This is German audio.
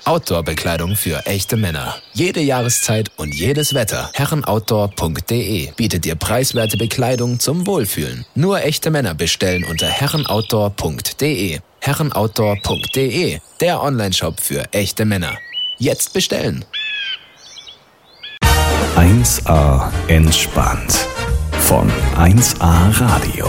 Outdoor-Bekleidung für echte Männer. Jede Jahreszeit und jedes Wetter. Herrenoutdoor.de bietet dir preiswerte Bekleidung zum Wohlfühlen. Nur echte Männer bestellen unter herrenoutdoor.de. Herrenoutdoor.de, der Onlineshop für echte Männer. Jetzt bestellen. 1A entspannt. Von 1A Radio.